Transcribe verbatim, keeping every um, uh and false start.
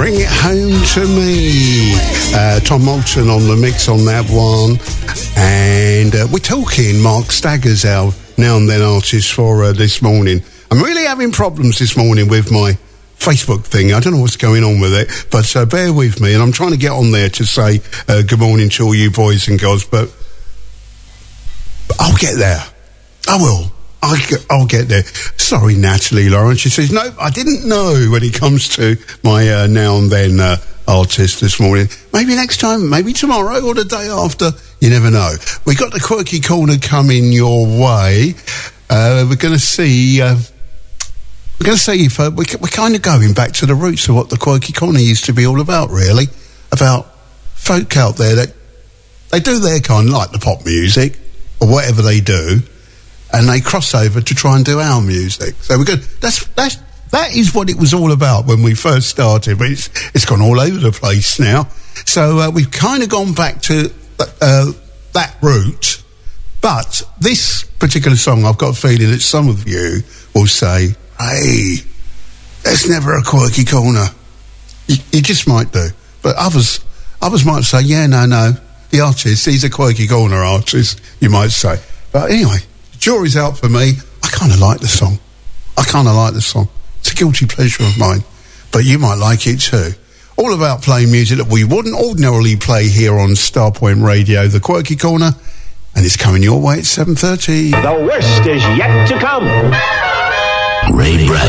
Bring It Home to Me. Uh, Tom Moulton on the mix on that one. And uh, we're talking Mark Staggers, our Now and Then artist for uh, this morning. I'm really having problems this morning with my Facebook thing. I don't know what's going on with it, but uh, bear with me. And I'm trying to get on there to say uh, good morning to all you boys and girls, but I'll get there. I will. I'll get, I'll get there. Sorry, Natalie Lawrence. She says, no, I didn't know when it comes to my uh, Now and Then uh, artist this morning. Maybe next time, maybe tomorrow or the day after. You never know. We got the Quirky Corner coming your way. Uh, we're going to see... Uh, we're going to see if uh, we, we're kind of going back to the roots of what the Quirky Corner used to be all about, really. About folk out there that... They do their kind, like the pop music, or whatever they do, and they cross over to try and do our music. So we're good. That's that's that is what it was all about when we first started. But it's it's gone all over the place now. So uh, we've kind of gone back to uh, that route. But this particular song, I've got a feeling that some of you will say, "Hey, there's never a Quirky Corner." You, you just might do, but others others might say, "Yeah, no, no." The artist, he's a Quirky Corner artist, you might say. But anyway, the jury's out for me. I kind of like the song. I kind of like the song. It's a guilty pleasure of mine. But you might like it too. All about playing music that we wouldn't ordinarily play here on Starpoint Radio, the Quirky Corner. And it's coming your way at seven thirty. The worst is yet to come. Ray Brad.